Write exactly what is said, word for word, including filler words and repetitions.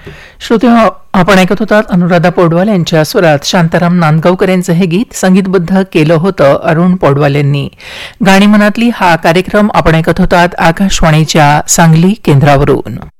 श्रोते, आपण ऐकत होतात अनुराधा पौडवाल यांच्या स्वरात शांताराम नांदगावकर यांचं हे गीत संगीतबद्ध केलं होतं अरुण पौडवाल यांनी. गाणी मनातली हा कार्यक्रम आपण ऐकत होतात आकाशवाणीच्या सांगली केंद्रावरून.